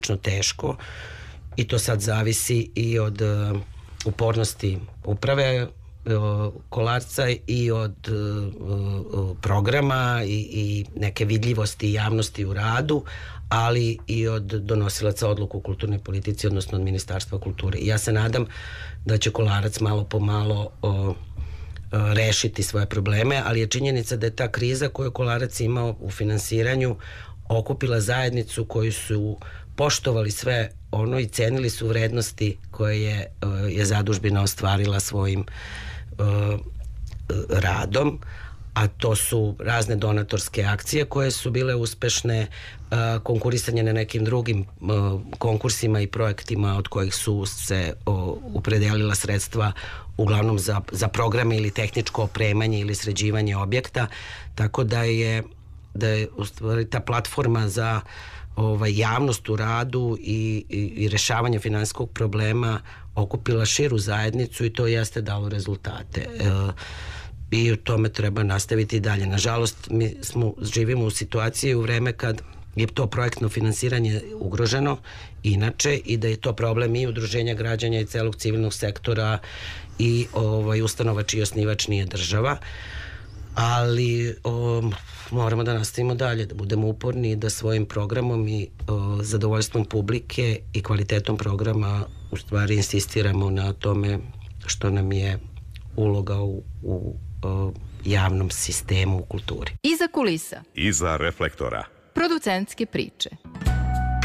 teško i to sad zavisi i od upornosti uprave Kolarca i od programa i neke vidljivosti i javnosti u radu, ali i od donosilaca odluku u kulturnoj politici, odnosno od Ministarstva kulture. I ja se nadam da će Kolarac malo po malo rešiti svoje probleme, ali je činjenica da je ta kriza koju Kolarac imao u finansiranju okupila zajednicu koju su poštovali sve ono i cenili su vrednosti koje je zadužbina ostvarila svojim radom, a to su razne donatorske akcije koje su bile uspešne, konkurisanje na nekim drugim konkursima i projektima od kojih su se opredelila sredstva uglavnom za programe ili tehničko opremanje ili sređivanje objekta, tako da je u stvari ta platforma za javnost u radu i rešavanje finansijskog problema okupila širu zajednicu i to jeste dalo rezultate. I u tome treba nastaviti i dalje. Nažalost, mi živimo u situaciji u vreme kad je to projektno finansiranje ugroženo inače i da je to problem i udruženja građana i celog civilnog sektora i ustanova čiji osnivač nije država, ali moramo da nastavimo dalje, da budemo uporni i da svojim programom i zadovoljstvom publike i kvalitetom programa u stvari insistiramo na tome što nam je uloga u javnom sistemu u kulturi. Iza kulisa. Iza reflektora. Producentske priče.